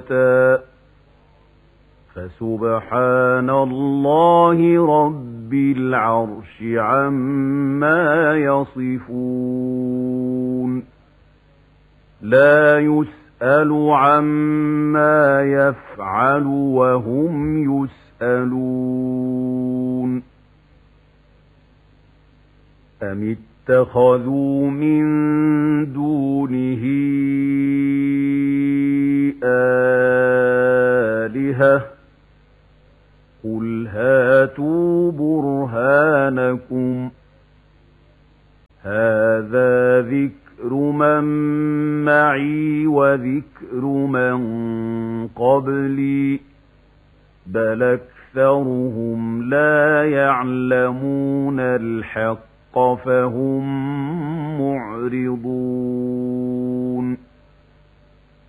شُرَكَاءَ فسبحان الله رب العرش عما يصفون لا يسأل عما يفعل وهم يسألون أم اتخذوا من دونه آلهة قل هاتوا برهانكم هذا ذكر من معي وذكر من قبلي بل أكثرهم لا يعلمون الحق فهم معرضون